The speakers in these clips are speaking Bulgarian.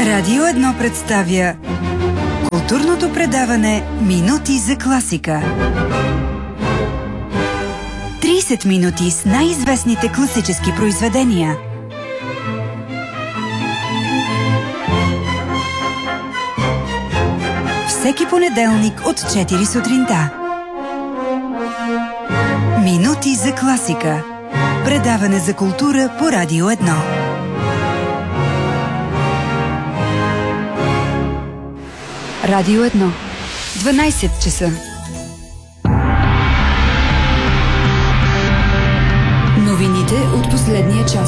Радио 1 представя културното предаване Минути за класика. 30 минути с най-известните класически произведения. Всеки понеделник от 4 сутринта. Минути за класика. Предаване за култура по Радио 1. Радио 1. 12 часа. Новините от последния час.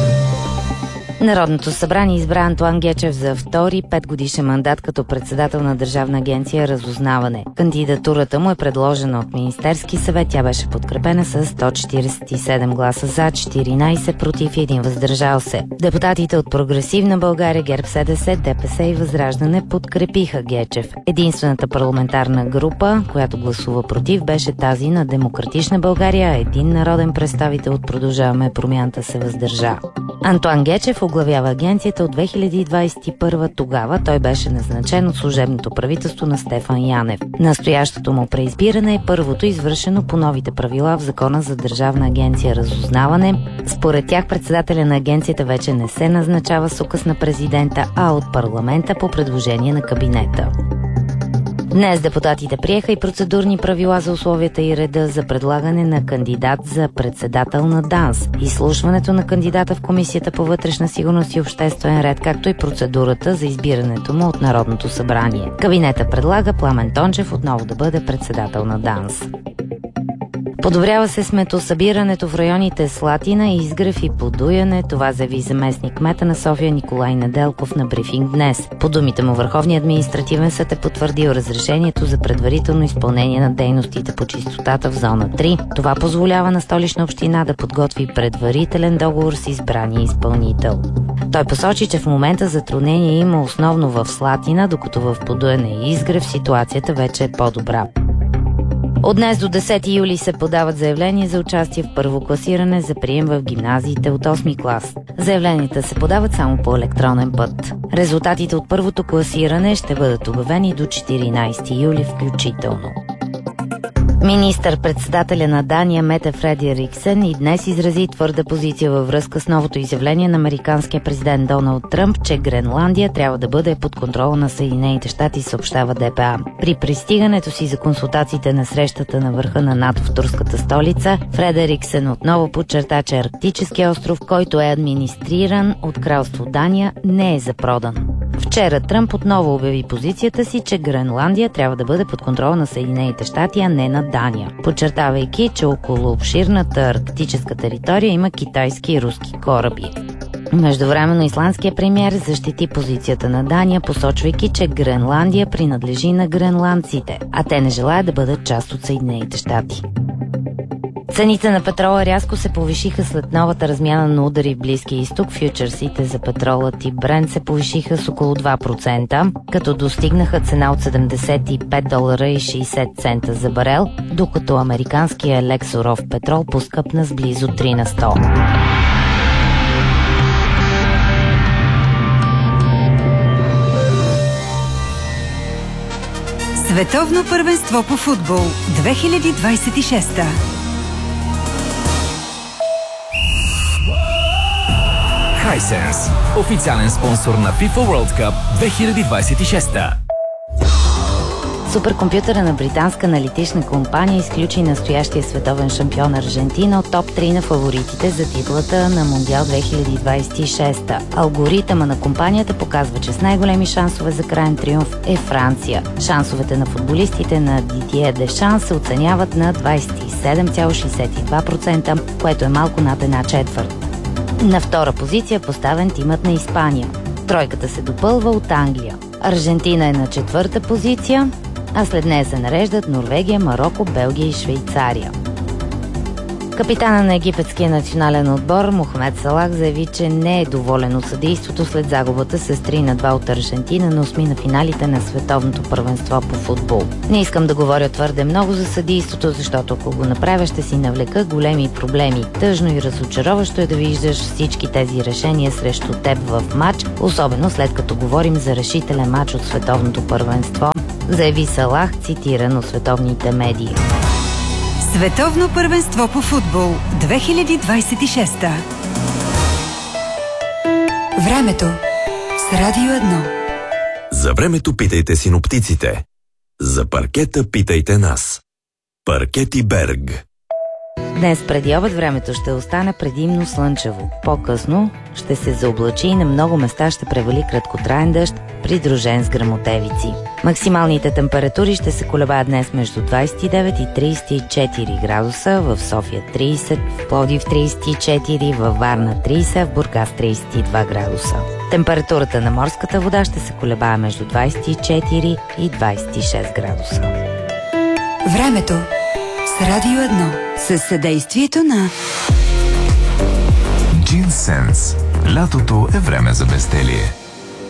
Народното събрание избра Антоан Гечев за втори 5-годишен мандат като председател на Държавна агенция Разузнаване. Кандидатурата му е предложена от Министерски съвет. Тя беше подкрепена с 147 гласа за, 14 против и 1 въздържал се. Депутатите от Прогресивна България, ГЕРБ-СДС, ДПС и Възраждане подкрепиха Гечев. Единствената парламентарна група, която гласува против, беше тази на Демократична България, а един народен представител от Продължаваме промяната се въздържа. Антоан Гечев оглавява агенцията от 2021. Тогава той беше назначен от служебното правителство на Стефан Янев. Настоящото му преизбиране е първото извършено по новите правила в Закона за Държавна агенция Разузнаване. Според тях председателя на агенцията вече не се назначава с указ на президента, а от парламента по предложение на кабинета. Днес депутатите приеха и процедурни правила за условията и реда за предлагане на кандидат за председател на ДАНС, изслушването на кандидата в Комисията по вътрешна сигурност и обществен ред, както и процедурата за избирането му от Народното събрание. Кабинета предлага Пламен Тончев отново да бъде председател на ДАНС. Подобрява се сметосъбирането в районите Слатина, Изгрев и Подуяне. Това заяви заместник-кмета на София Николай Неделков на брифинг днес. По думите му, Върховният административен съд е потвърдил разрешението за предварително изпълнение на дейностите по чистотата в зона 3. Това позволява на Столична община да подготви предварителен договор с избрания изпълнител. Той посочи, че в момента затруднение има основно в Слатина, докато в Подуяне и Изгрев ситуацията вече е по-добра. От днес до 10 юли се подават заявления за участие в първо класиране за прием в гимназиите от 8 клас. Заявленията се подават само по електронен път. Резултатите от първото класиране ще бъдат обявени до 14 юли включително. Министър-председателя на Дания Мете Фредериксен и днес изрази твърда позиция във връзка с новото изявление на американския президент Доналд Тръмп, че Гренландия трябва да бъде под контрола на Съединените щати, съобщава ДПА. При пристигането си за консултациите на срещата на върха на НАТО в турската столица, Фредериксен отново подчерта, че Арктическия остров, който е администриран от кралство Дания, не е за продан. Вчера Тръмп отново обяви позицията си, че Гренландия трябва да бъде под контрол на Съединените щати, а не на Дания, подчертавайки, че около обширната арктическа територия има китайски и руски кораби. Междувременно исландският премиер защити позицията на Дания, посочвайки, че Гренландия принадлежи на гренландците, а те не желаят да бъдат част от Съединените щати. Цените на петрола рязко се повишиха след новата размяна на удари в Близкия изток. Фючърсите за петрола тип Брент се повишиха с около 2%, като достигнаха цена от $75.60 за барел, докато американския лек суров петрол поскъпна с близо 3 на 100. Световно първенство по футбол 2026. Hisense, официален спонсор на FIFA World Cup 2026. Суперкомпютъра на британска аналитична компания изключи настоящия световен шампион Аржентина от топ 3 на фаворитите за титлата на Мондиал 2026. Алгоритъма на компанията показва, че с най-големи шансове за краен триумф е Франция. Шансовете на футболистите на Дидие Дешан се оценяват на 27,62%, което е малко над една четвърт. На втора позиция поставен тимът на Испания. Тройката се допълва от Англия. Аржентина е на четвърта позиция, а след нея се нареждат Норвегия, Мароко, Белгия и Швейцария. Капитана на египетския национален отбор Мохамед Салах заяви, че не е доволен от съдейството след загубата с 3-2 от Аржентина на осми на финалите на световното първенство по футбол. Не искам да говоря твърде много за съдейството, защото ако го направя, ще си навлека големи проблеми. Тъжно и разочароващо е да виждаш всички тези решения срещу теб в матч, особено след като говорим за решителен матч от световното първенство, заяви Салах, цитиран от световните медии. Световно първенство по футбол 2026. Времето с Радио 1. За времето питайте синоптиците. За паркета питайте нас. Паркети Берг. Днес преди обед времето ще остане предимно слънчево. По-късно ще се заоблачи и на много места ще превали краткотраен дъжд, придружен с гръмотевици. Максималните температури ще се колебаят днес между 29 и 34 градуса, в София 30, в Пловдив 34, във Варна 30, в Бургас 32 градуса. Температурата на морската вода ще се колебае между 24 и 26 градуса. Времето с Радио 1 със съдействието на Джинсенс. Лятото е време за безделие.